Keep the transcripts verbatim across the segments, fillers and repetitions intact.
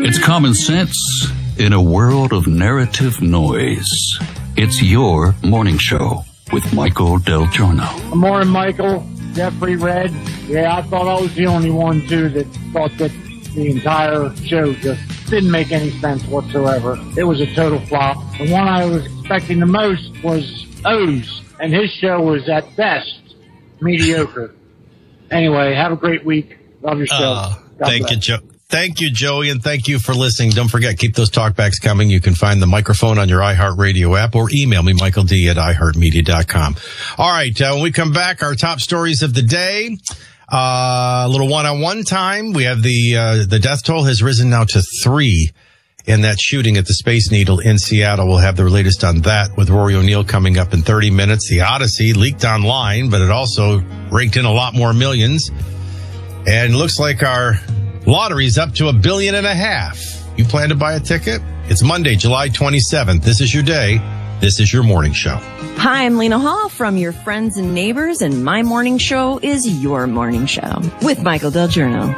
It's common sense in a world of narrative noise. It's your morning show with Michael Del Giorno. Good morning, Michael. Jeffrey Red. Yeah, I thought I was the only one, too, that thought that the entire show just didn't make any sense whatsoever. It was a total flop. The one I was expecting the most was O's, and his show was, at best, mediocre. Anyway, have a great week. Love your show. Uh, thank bless. you, Joe. Thank you, Joey, and thank you for listening. Don't forget, keep those talkbacks coming. You can find the microphone on your iHeartRadio app or email me, Michael D at i heart media dot com. All right, uh, when we come back, our top stories of the day. Uh, a little one-on-one time. We have the uh, the death toll has risen now to three in that shooting at the Space Needle in Seattle. We'll have the latest on that with Rory O'Neill coming up in thirty minutes. The Odyssey leaked online, but it also raked in a lot more millions. And looks like our lottery's up to a billion and a half. You plan to buy a ticket? It's Monday, July twenty-seventh. This is your day. This is your morning show. Hi, I'm Lena Hall from your friends and neighbors, and my morning show is your morning show with Michael Del Giorno.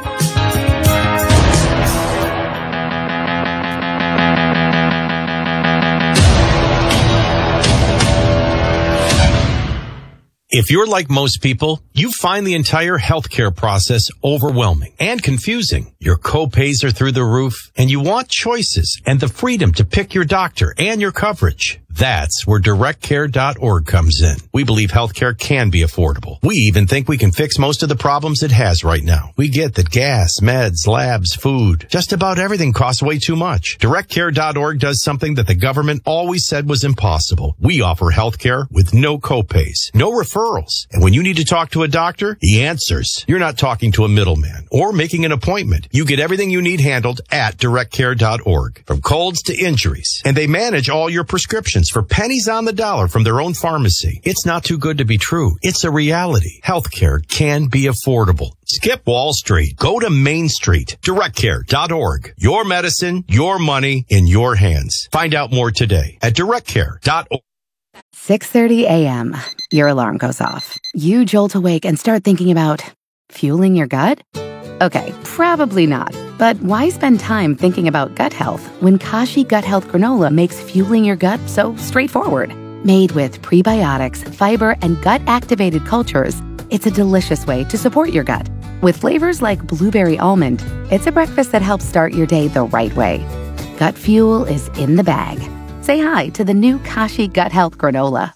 If you're like most people, you find the entire healthcare process overwhelming and confusing. Your co-pays are through the roof, and you want choices and the freedom to pick your doctor and your coverage. That's where direct care dot org comes in. We believe healthcare can be affordable. We even think we can fix most of the problems it has right now. We get that gas, meds, labs, food, just about everything costs way too much. direct care dot org does something that the government always said was impossible. We offer healthcare with no co-pays, no referrals. And when you need to talk to a doctor, he answers. You're not talking to a middleman or making an appointment. You get everything you need handled at direct care dot org, from colds to injuries. And they manage all your prescriptions for pennies on the dollar from their own pharmacy. It's not too good to be true. It's a reality. Healthcare can be affordable. Skip Wall Street. Go to Main Street. direct care dot org. Your medicine, your money in your hands. Find out more today at direct care dot org. six thirty a.m. Your alarm goes off. You jolt awake and start thinking about fueling your gut? Okay, probably not. But why spend time thinking about gut health when Kashi Gut Health Granola makes fueling your gut so straightforward? Made with prebiotics, fiber, and gut-activated cultures, it's a delicious way to support your gut. With flavors like blueberry almond, it's a breakfast that helps start your day the right way. Gut fuel is in the bag. Say hi to the new Kashi Gut Health Granola.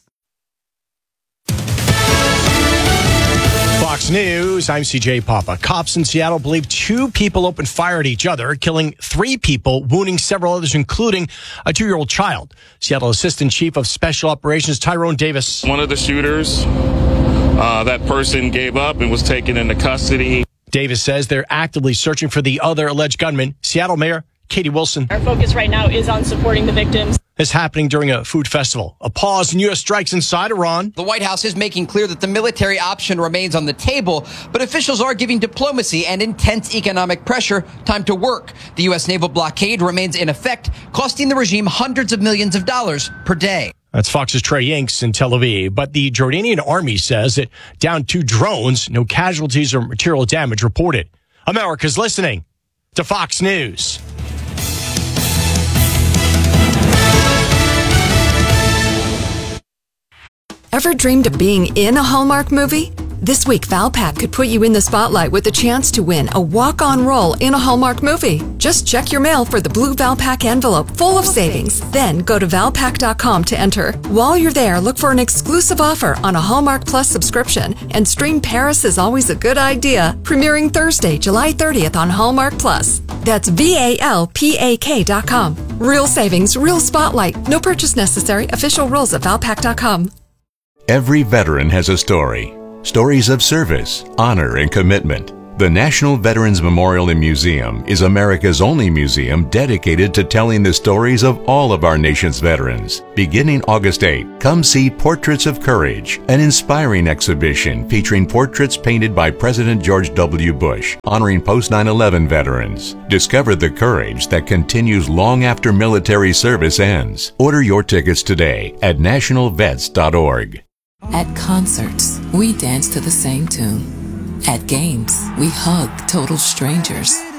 Fox News, I'm C J Papa. Cops in Seattle believe two people opened fire at each other, killing three people, wounding several others, including a two-year-old child. Seattle Assistant Chief of Special Operations Tyrone Davis. One of the shooters, uh, that person gave up and was taken into custody. Davis says they're actively searching for the other alleged gunman. Seattle Mayor Katie Wilson. Our focus right now is on supporting the victims. This happening during a food festival. A pause in U S strikes inside Iran. The White House is making clear that the military option remains on the table, but officials are giving diplomacy and intense economic pressure time to work. The U S naval blockade remains in effect, costing the regime hundreds of millions of dollars per day. That's Fox's Trey Yanks in Tel Aviv. But the Jordanian army says it downed two drones, no casualties or material damage reported. America's listening to Fox News. Ever dreamed of being in a Hallmark movie? This week, Valpak could put you in the spotlight with a chance to win a walk-on role in a Hallmark movie. Just check your mail for the blue Valpak envelope full of savings. Then go to valpak dot com to enter. While you're there, look for an exclusive offer on a Hallmark Plus subscription and stream Paris is Always a Good Idea, premiering Thursday, July thirtieth on Hallmark Plus. That's V A L P A K dot com. Real savings, real spotlight. No purchase necessary. Official rules at valpak dot com. Every veteran has a story. Stories of service, honor, and commitment. The National Veterans Memorial and Museum is America's only museum dedicated to telling the stories of all of our nation's veterans. Beginning August eighth, come see Portraits of Courage, an inspiring exhibition featuring portraits painted by President George W. Bush, honoring post nine eleven veterans. Discover the courage that continues long after military service ends. Order your tickets today at national vets dot org. At concerts, we dance to the same tune. At games, we hug total strangers.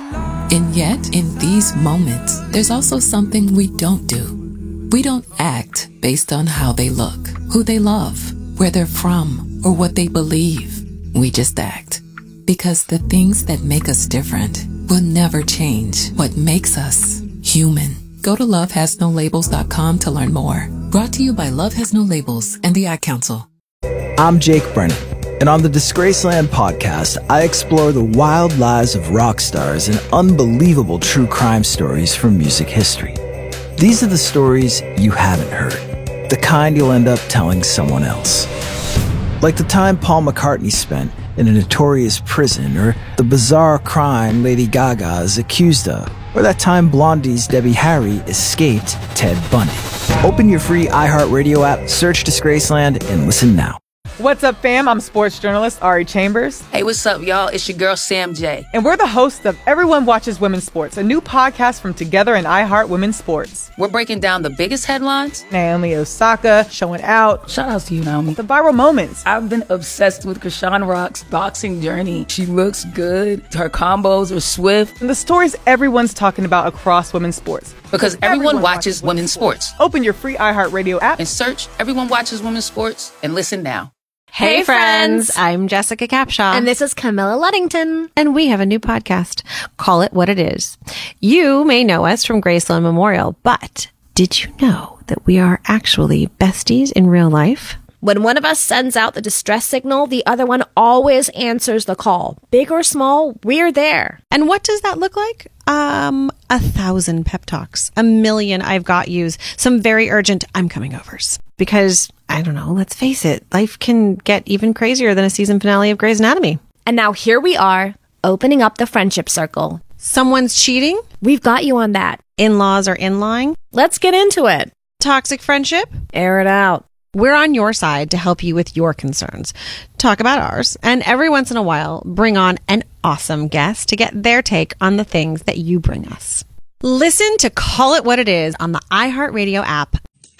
And yet, in these moments, there's also something we don't do. We don't act based on how they look, who they love, where they're from, or what they believe. We just act. Because the things that make us different will never change what makes us human. Go to love has no labels dot com to learn more. Brought to you by Love Has No Labels and the Ad Council. I'm Jake Brennan, and on the Disgraceland podcast, I explore the wild lives of rock stars and unbelievable true crime stories from music history. These are the stories you haven't heard, the kind you'll end up telling someone else. Like the time Paul McCartney spent in a notorious prison, or the bizarre crime Lady Gaga is accused of, or that time Blondie's Debbie Harry escaped Ted Bundy. Open your free iHeartRadio app, search Disgraceland, and listen now. What's up, fam? I'm sports journalist Ari Chambers. Hey, what's up, y'all? It's your girl, Sam J. And we're the hosts of Everyone Watches Women's Sports, a new podcast from Together and iHeart Women's Sports. We're breaking down the biggest headlines. Naomi Osaka showing out. Shout out to you, Naomi. The viral moments. I've been obsessed with Krishan Rock's boxing journey. She looks good. Her combos are swift. And the stories everyone's talking about across women's sports. Because everyone, everyone watches, watches women's sports. sports. Open your free iHeartRadio app and search Everyone Watches Women's Sports and listen now. Hey, hey friends. friends, I'm Jessica Capshaw. And this is Camilla Luddington. And we have a new podcast, Call It What It Is. You may know us from Graceland Memorial, but did you know that we are actually besties in real life? When one of us sends out the distress signal, the other one always answers the call. Big or small, we're there. And what does that look like? Um, a thousand pep talks, a million I've got yous, some very urgent I'm coming overs. Because, I don't know, let's face it, life can get even crazier than a season finale of Grey's Anatomy. And now here we are, opening up the friendship circle. Someone's cheating? We've got you on that. In-laws are in-lying? Let's get into it. Toxic friendship? Air it out. We're on your side to help you with your concerns. Talk about ours, and every once in a while, bring on an awesome guest to get their take on the things that you bring us. Listen to Call It What It Is on the iHeartRadio app.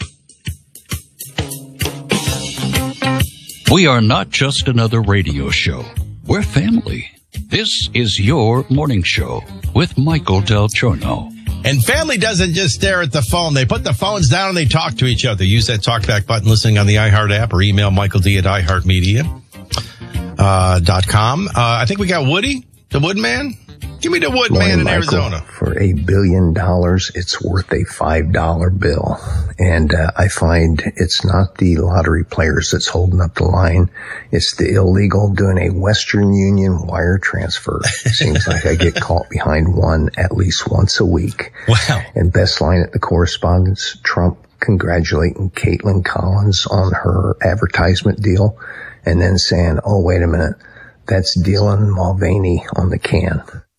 We are not just another radio show. We're family. This is your morning show with Michael Del Giorno. And family doesn't just stare at the phone. They put the phones down and they talk to each other. Use that talkback button listening on the iHeart app or email Michael D at iHeartMedia uh, dot com. Uh, I think we got Woody, the Woodman. Give me the Woodman in Michael, Arizona. For a billion dollars, it's worth a five dollar bill. And uh, I find it's not the lottery players that's holding up the line. It's the illegal doing a Western Union wire transfer. Seems like I get caught behind one at least once a week. Wow. And best line at the correspondence, Trump congratulating Caitlin Collins on her advertisement deal and then saying, oh, wait a minute, that's Dylan Mulvaney on the can.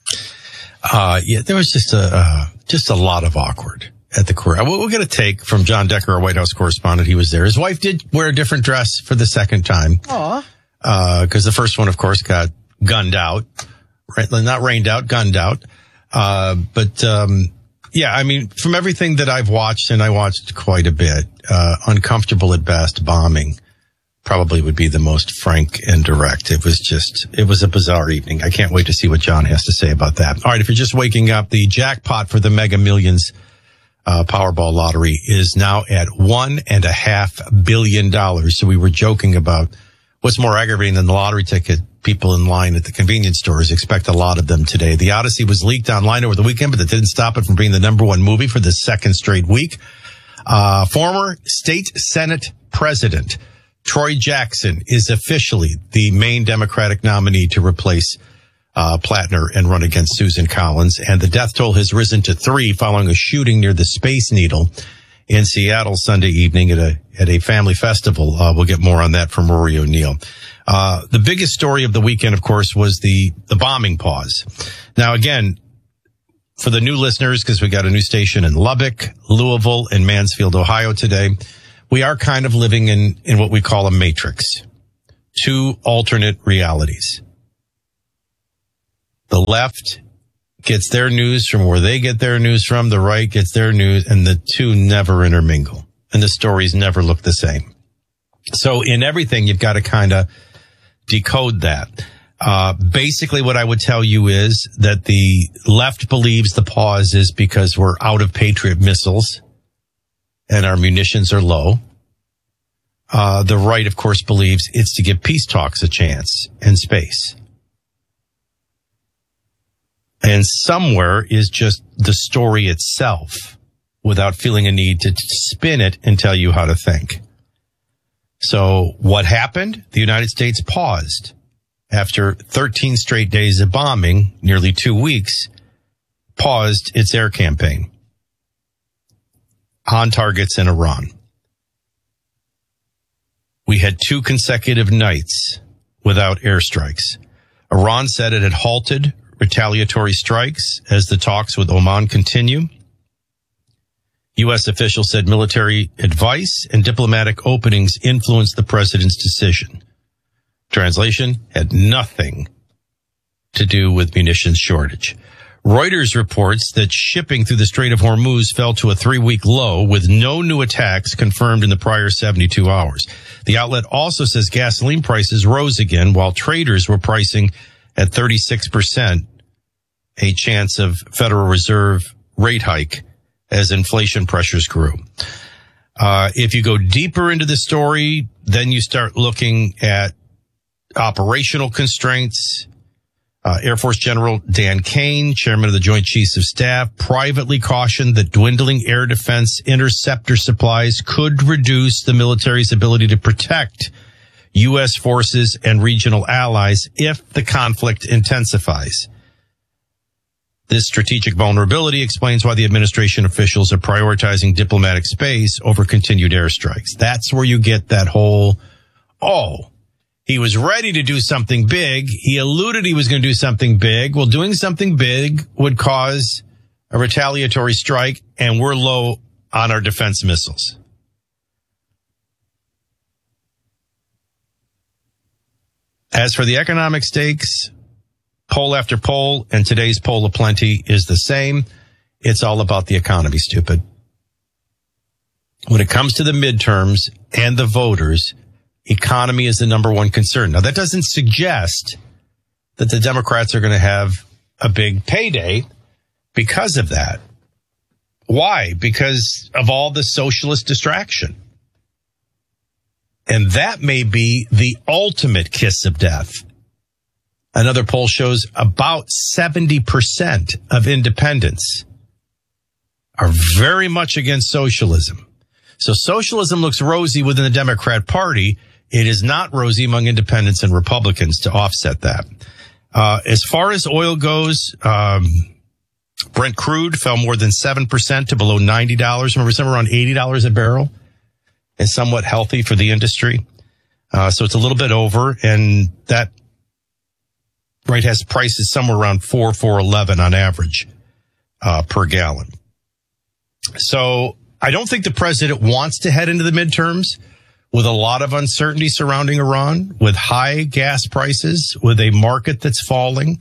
Uh, yeah, there was just a, uh, just a lot of awkward at the career. What we're going to take from John Decker, our White House correspondent, he was there. His wife did wear a different dress for the second time. Aw. Uh, cause the first one, of course, got gunned out, right? Not rained out, gunned out. Uh, but, um, yeah, I mean, from everything that I've watched, and I watched quite a bit, uh, uncomfortable at best, bombing probably would be the most frank and direct. It was just, it was a bizarre evening. I can't wait to see what John has to say about that. All right, if you're just waking up, the jackpot for the Mega Millions uh, Powerball lottery is now at one and a half billion dollars. So we were joking about what's more aggravating than the lottery ticket. People in line at the convenience stores expect a lot of them today. The Odyssey was leaked online over the weekend, but that didn't stop it from being the number one movie for the second straight week. Uh, former state Senate president Troy Jackson is officially the main Democratic nominee to replace uh Plattner and run against Susan Collins. And the death toll has risen to three following a shooting near the Space Needle in Seattle Sunday evening at a at a family festival. Uh, we'll get more on that from Rory O'Neill. Uh the biggest story of the weekend, of course, was the the bombing pause. Now, again, for the new listeners, because we got a new station in Lubbock, Louisville, and Mansfield, Ohio today, we are kind of living in, in what we call a matrix. Two alternate realities. The left gets their news from where they get their news from. The right gets their news, and the two never intermingle. And the stories never look the same. So in everything, you've got to kind of decode that. Uh, basically, what I would tell you is that the left believes the pause is because we're out of Patriot missiles and our munitions are low. Uh, the right, of course, believes it's to give peace talks a chance in space. And somewhere is just the story itself without feeling a need to spin it and tell you how to think. So what happened? The United States paused. After thirteen straight days of bombing, nearly two weeks, paused its air campaign on targets in Iran. We had two consecutive nights without airstrikes. Iran said it had halted retaliatory strikes as the talks with Oman continue. U S officials said military advice and diplomatic openings influenced the president's decision. Translation, had nothing to do with munitions shortage. Reuters reports that shipping through the Strait of Hormuz fell to a three-week low with no new attacks confirmed in the prior seventy-two hours. The outlet also says gasoline prices rose again while traders were pricing at thirty-six percent a chance of Federal Reserve rate hike as inflation pressures grew. Uh, if you go deeper into the story, then you start looking at operational constraints. Uh, Air Force General Dan Kane, chairman of the Joint Chiefs of Staff, privately cautioned that dwindling air defense interceptor supplies could reduce the military's ability to protect U S forces and regional allies if the conflict intensifies. This strategic vulnerability explains why the administration officials are prioritizing diplomatic space over continued airstrikes. That's where you get that whole, oh, he was ready to do something big. He alluded he was going to do something big. Well, doing something big would cause a retaliatory strike, and we're low on our defense missiles. As for the economic stakes, poll after poll, and today's poll of plenty is the same. It's all about the economy, stupid. When it comes to the midterms and the voters, economy is the number one concern. Now, that doesn't suggest that the Democrats are going to have a big payday because of that. Why? Because of all the socialist distraction. And that may be the ultimate kiss of death. Another poll shows about seventy percent of independents are very much against socialism. So socialism looks rosy within the Democrat Party. It is not rosy among independents and Republicans to offset that. Uh, as far as oil goes, um, Brent crude fell more than seven percent to below ninety dollars. Remember, somewhere around eighty dollars a barrel is somewhat healthy for the industry. Uh, so it's a little bit over, and that rate has prices somewhere around four, four eleven on average uh, per gallon. So I don't think the president wants to head into the midterms with a lot of uncertainty surrounding Iran, with high gas prices, with a market that's falling.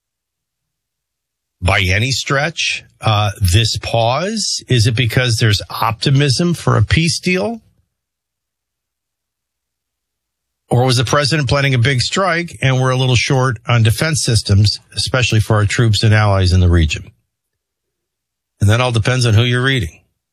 By any stretch, uh, this pause, is it because there's optimism for a peace deal? Or was the president planning a big strike and we're a little short on defense systems, especially for our troops and allies in the region? And that all depends on who you're reading.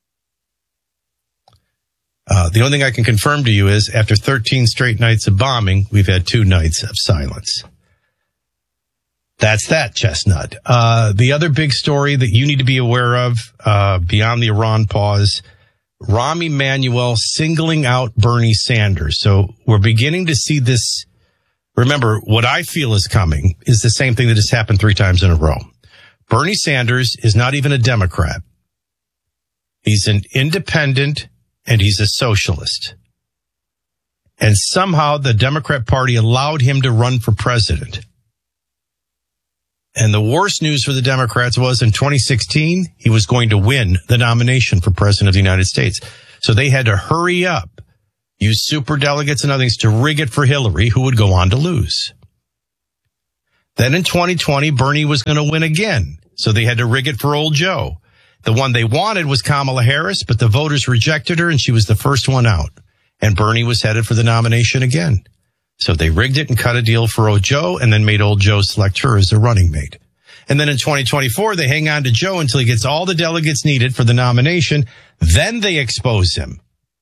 Uh, the only thing I can confirm to you is after thirteen straight nights of bombing, we've had two nights of silence. That's that, Chestnut. Uh, the other big story that you need to be aware of, uh, beyond the Iran pause, Rahm Emanuel singling out Bernie Sanders. So we're beginning to see this. Remember, what I feel is coming is the same thing that has happened three times in a row. Bernie Sanders is not even a Democrat. He's an independent and he's a socialist. And somehow the Democrat Party allowed him to run for president. And the worst news for the Democrats was in twenty sixteen, he was going to win the nomination for president of the United States. So they had to hurry up, use superdelegates and other things to rig it for Hillary, who would go on to lose. Then in twenty twenty, Bernie was going to win again. So they had to rig it for old Joe. The one they wanted was Kamala Harris, but the voters rejected her and she was the first one out. And Bernie was headed for the nomination again. So they rigged it and cut a deal for old Joe and then made old Joe select her as a running mate. And then in twenty twenty-four, they hang on to Joe until he gets all the delegates needed for the nomination. Then they expose him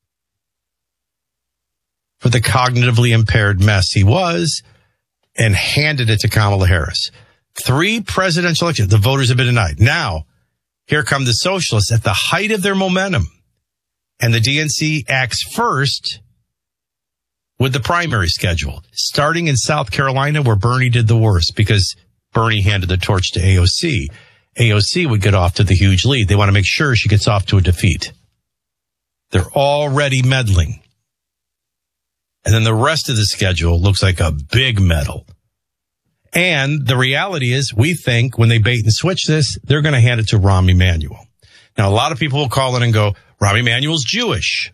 for the cognitively impaired mess he was and handed it to Kamala Harris. Three presidential elections, the voters have been denied. Now, here come the socialists at the height of their momentum. And the D N C acts first with the primary schedule, starting in South Carolina where Bernie did the worst because Bernie handed the torch to A O C. A O C would get off to the huge lead. They want to make sure she gets off to a defeat. They're already meddling. And then the rest of the schedule looks like a big medal. And the reality is, we think when they bait and switch this, they're going to hand it to Rahm Emanuel. Now, a lot of people will call in and go, Rahm Emanuel's Jewish.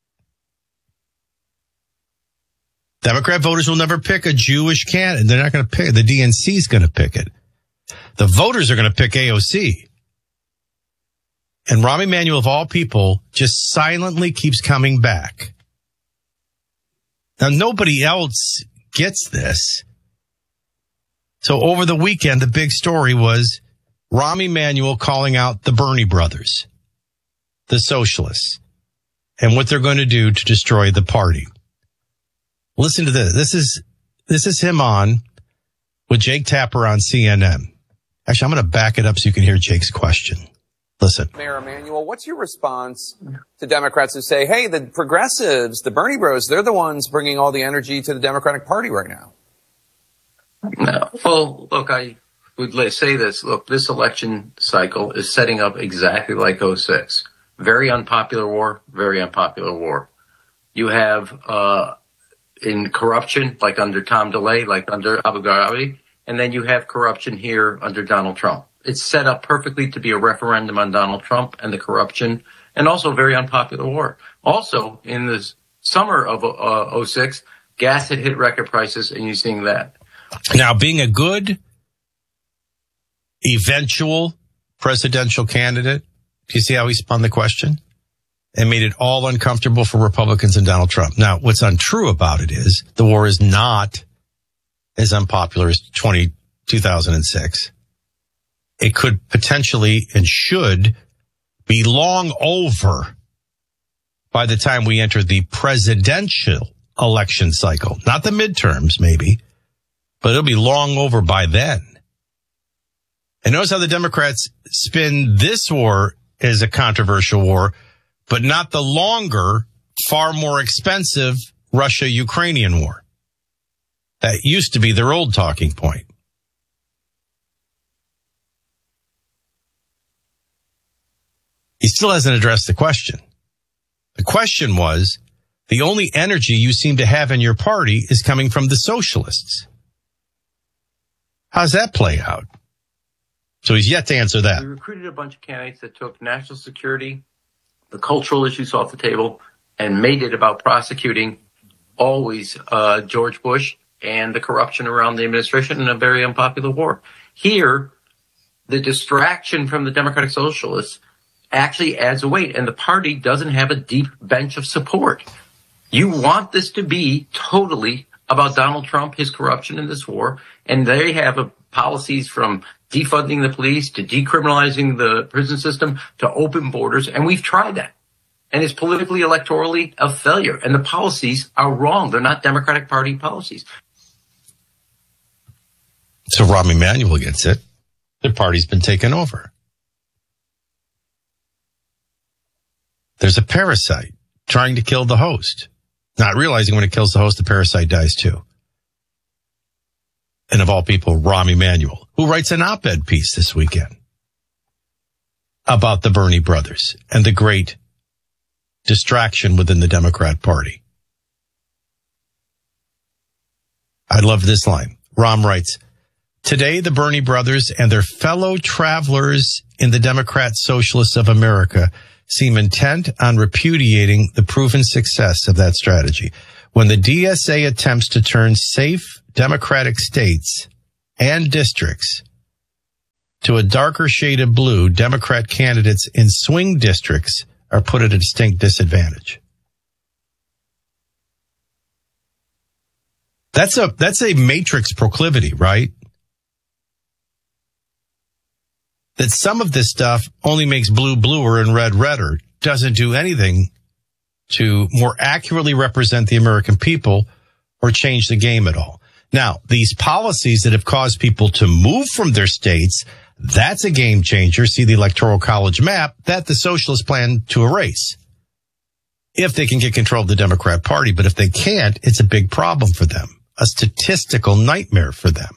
Democrat voters will never pick a Jewish candidate. They're not going to pick. The D N C is going to pick it. The voters are going to pick A O C. And Rahm Emanuel, of all people, just silently keeps coming back. Now, nobody else gets this. So over the weekend, the big story was Rahm Emanuel calling out the Bernie brothers, the socialists, and what they're going to do to destroy the party. Listen to this. This is, this is him on with Jake Tapper on C N N. Actually, I'm going to back it up so you can hear Jake's question. Listen. Mayor Emanuel, what's your response to Democrats who say, hey, the progressives, the Bernie bros, they're the ones bringing all the energy to the Democratic Party right now? No. Well, look, I would say this. Look, this election cycle is setting up exactly like oh six. Very unpopular war, very unpopular war. You have, uh, in corruption, like under Tom DeLay, like under Abu Ghraib, and then you have corruption here under Donald Trump. It's set up perfectly to be a referendum on Donald Trump and the corruption, and also a very unpopular war. Also, in the summer of uh, oh six, gas had hit record prices, and you're seeing that. Now, being a good eventual presidential candidate, do you see how he spun the question? And made it all uncomfortable for Republicans and Donald Trump. Now, what's untrue about it is the war is not as unpopular as two thousand six. It could potentially and should be long over by the time we enter the presidential election cycle. Not the midterms, maybe, but it'll be long over by then. And notice how the Democrats spin this war as a controversial war, but not the longer, far more expensive Russia-Ukrainian war. That used to be their old talking point. He still hasn't addressed the question. The question was, the only energy you seem to have in your party is coming from the socialists. How's that play out? So he's yet to answer that. We recruited a bunch of candidates that took national security, the cultural issues off the table, and made it about prosecuting always uh, George Bush and the corruption around the administration in a very unpopular war. Here, the distraction from the Democratic Socialists actually adds a weight, and the party doesn't have a deep bench of support. You want this to be totally about Donald Trump, his corruption in this war, and they have a, policies from defunding the police to decriminalizing the prison system to open borders, and we've tried that. And it's politically, electorally a failure, and the policies are wrong. They're not Democratic Party policies. So Rahm Emanuel gets it. The party's been taken over. There's a parasite trying to kill the host, not realizing when it kills the host, the parasite dies too. And of all people, Rahm Emanuel, who writes an op-ed piece this weekend about the Bernie brothers and the great distraction within the Democrat Party. I love this line. Rahm writes, today the Bernie brothers and their fellow travelers in the Democrat Socialists of America seem intent on repudiating the proven success of that strategy. When the D S A attempts to turn safe Democratic states and districts to a darker shade of blue, Democrat candidates in swing districts are put at a distinct disadvantage. That's a that's a matrix proclivity, right? That some of this stuff only makes blue bluer and red redder, doesn't do anything to more accurately represent the American people or change the game at all. Now, these policies that have caused people to move from their states, that's a game changer. See the Electoral College map that the socialists plan to erase if they can get control of the Democrat Party. But if they can't, it's a big problem for them, a statistical nightmare for them.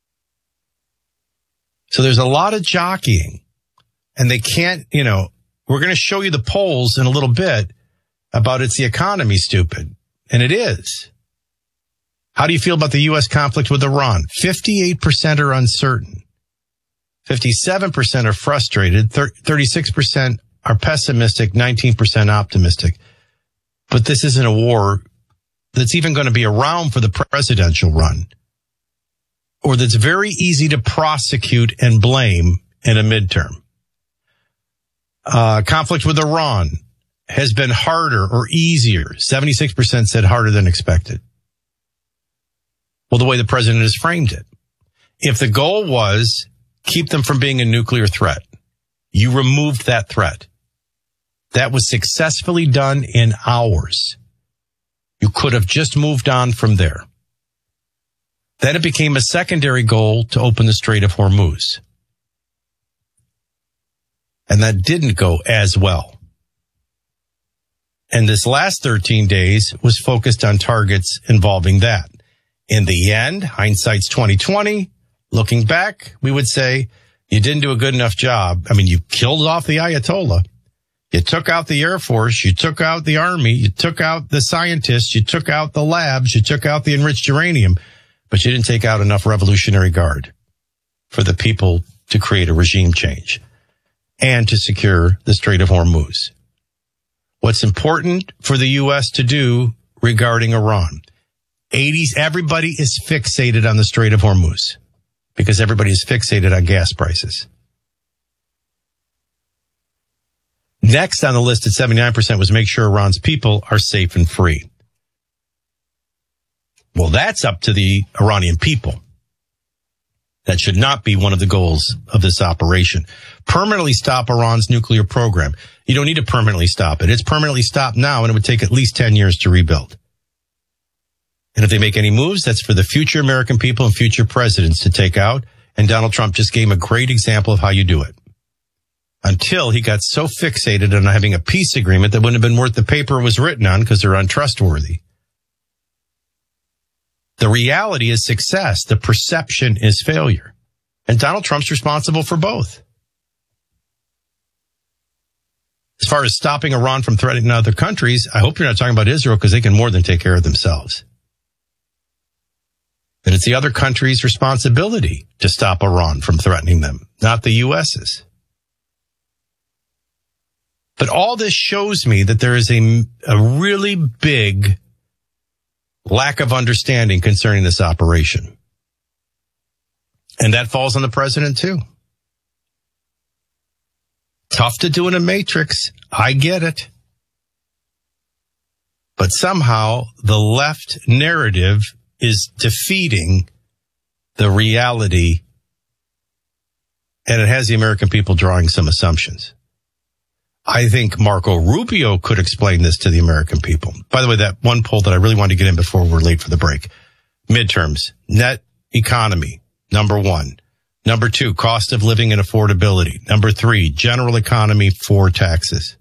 So there's a lot of jockeying, and they can't, you know, we're going to show you the polls in a little bit about it's the economy, stupid. And it is. How do you feel about the U S conflict with Iran? fifty-eight percent are uncertain. fifty-seven percent are frustrated. thirty-six percent are pessimistic. nineteen percent optimistic. But this isn't a war that's even going to be around for the presidential run, or that's very easy to prosecute and blame in a midterm. Uh, conflict with Iran has been harder or easier. seventy-six percent said harder than expected. Well, the way the president has framed it. If the goal was keep them from being a nuclear threat, you removed that threat. That was successfully done in hours. You could have just moved on from there. Then it became a secondary goal to open the Strait of Hormuz. And that didn't go as well. And this last thirteen days was focused on targets involving that. In the end, hindsight's twenty twenty. Looking back, we would say you didn't do a good enough job. I mean, you killed off the Ayatollah. You took out the Air Force. You took out the Army. You took out the scientists. You took out the labs. You took out the enriched uranium. But you didn't take out enough Revolutionary Guard for the people to create a regime change and to secure the Strait of Hormuz. What's important for the U S to do regarding Iran? eighties, everybody is fixated on the Strait of Hormuz because everybody is fixated on gas prices. Next on the list at seventy-nine percent was make sure Iran's people are safe and free. Well, that's up to the Iranian people. That should not be one of the goals of this operation. Permanently stop Iran's nuclear program. You don't need to permanently stop it. It's permanently stopped now, and it would take at least ten years to rebuild. And if they make any moves, that's for the future American people and future presidents to take out. And Donald Trump just gave a great example of how you do it. Until he got so fixated on having a peace agreement that wouldn't have been worth the paper it was written on because they're untrustworthy. The reality is success. The perception is failure. And Donald Trump's responsible for both. As far as stopping Iran from threatening other countries, I hope you're not talking about Israel because they can more than take care of themselves. But it's the other countries' responsibility to stop Iran from threatening them, not the U S's. But all this shows me that there is a, a really big lack of understanding concerning this operation. And that falls on the president, too. Tough to do in a matrix. I get it. But somehow the left narrative is defeating the reality, and it has the American people drawing some assumptions. I think Marco Rubio could explain this to the American people. By the way, that one poll that I really wanted to get in before we're late for the break. Midterms, net economy, number one. Number two, cost of living and affordability. Number three, general economy, four, taxes.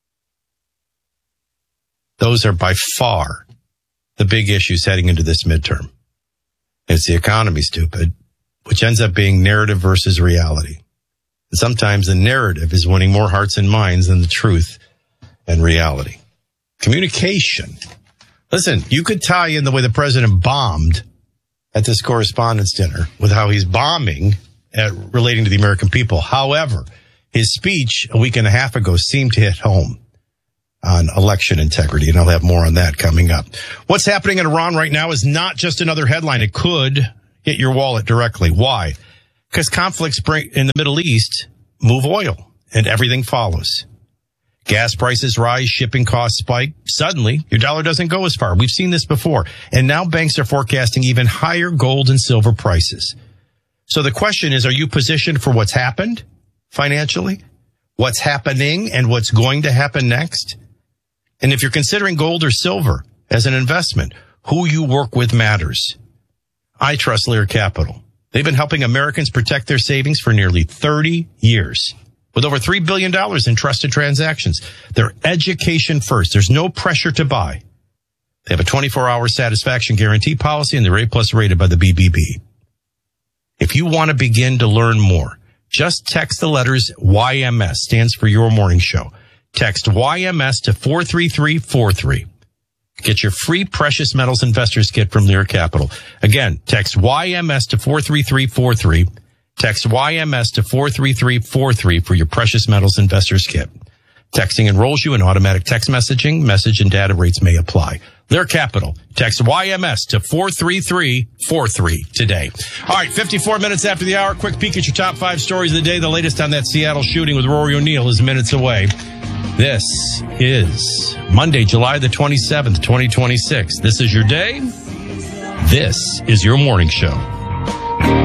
Those are by far the big issues heading into this midterm. It's the economy, stupid, which ends up being narrative versus reality. And sometimes the narrative is winning more hearts and minds than the truth and reality. Communication. Listen, you could tie in the way the president bombed at this correspondence dinner with how he's bombing at relating to the American people. However, his speech a week and a half ago seemed to hit home on election integrity, and I'll have more on that coming up. What's happening in Iran right now is not just another headline. It could hit your wallet directly. Why? Because conflicts bring in the Middle East move oil, and everything follows. Gas prices rise, shipping costs spike. Suddenly, your dollar doesn't go as far. We've seen this before. And now banks are forecasting even higher gold and silver prices. So the question is, are you positioned for what's happened financially, what's happening, and what's going to happen next? And if you're considering gold or silver as an investment, who you work with matters. I trust Lear Capital. They've been helping Americans protect their savings for nearly thirty years. With over three billion dollars in trusted transactions. They're education first. There's no pressure to buy. They have a twenty-four hour satisfaction guarantee policy, and they're A-plus rated by the B B B. If you want to begin to learn more, just text the letters Y M S, stands for Your Morning Show. Text Y M S to four three three four three. Get your free Precious Metals Investors Kit from Lear Capital. Again, text Y M S to four three three four three. Text Y M S to four three three four three for your Precious Metals Investors Kit. Texting enrolls you in automatic text messaging. Message and data rates may apply. Lear Capital. Text Y M S to four three three four three today. All right, fifty-four minutes after the hour. Quick peek at your top five stories of the day. The latest on that Seattle shooting with Rory O'Neill is minutes away. This is Monday, July the twenty-seventh, twenty twenty-six. This is your day. This is your morning show.